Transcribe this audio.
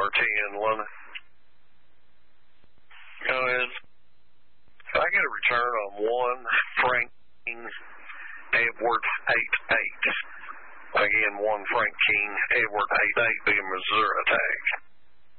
LRT in London. Go ahead. I get a return on 1 Frank King Edward 88. Again, 1 Frank King Edward 88 being Missouri tag.